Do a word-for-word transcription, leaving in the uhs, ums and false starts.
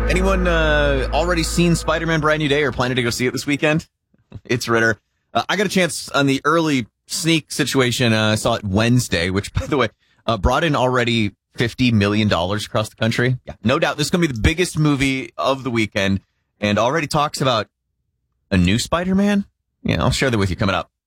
Anyone uh, already seen Spider-Man Brand New Day or planning to go see it this weekend? It's Ritter. Uh, I got a chance on the early sneak situation. Uh, I saw it Wednesday, which, by the way, uh, brought in already fifty million dollars across the country. Yeah, no doubt. This is going to be the biggest movie of the weekend and already talks about a new Spider-Man. Yeah, I'll share that with you coming up.